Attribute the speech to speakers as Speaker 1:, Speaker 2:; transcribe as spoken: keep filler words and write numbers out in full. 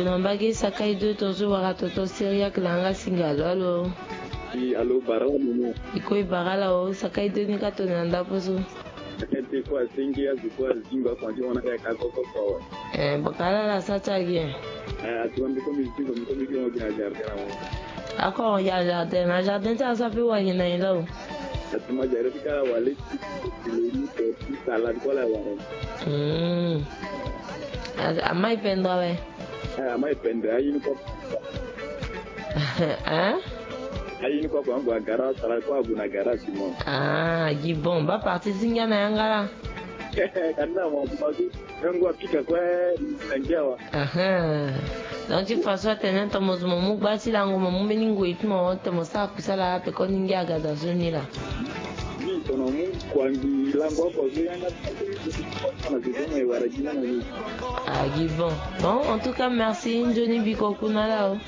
Speaker 1: nambage sakai do tozo waka toto Syria klanga singalo alo.
Speaker 2: I alo barala mumu.
Speaker 1: Iko barala o sakai do ni kato nanda poso.
Speaker 2: Sakai do kwa singi ya zikwa zimba kwa ndi wana kaya kako kwa.
Speaker 1: Eh bakala la sacha gien.
Speaker 2: Eh atuwa mbiko miziko mbiko mbiko mbiko na jardin na mo.
Speaker 1: Ako ya jardin na jardin ta sa fi wa hina ilo.
Speaker 2: Atuma jare fika wale kilini ko salad kwa la wale.
Speaker 1: Mm. Amai penda we.
Speaker 2: Eh amai penda ayi ni ko.
Speaker 1: Hein?
Speaker 2: Ayi ni ko kwa ngwa gara salad kwa buna gara simo.
Speaker 1: Ah, gibon ba parti zinga na yangala.
Speaker 2: Kana mo bagu ngwa pika kwa ngewa.
Speaker 1: Aha. Donc tu fais ça tenant ton mouvement mou basi la ngoma mou meningo itmo te mosa kusala pe koningi agada zoni la.
Speaker 2: Ni tono mu kwangi lango ko zuyanga. Na zuma iwara jina ni.
Speaker 1: Ah, gibon. Bon, en tout cas merci Johnny Biko kuna là.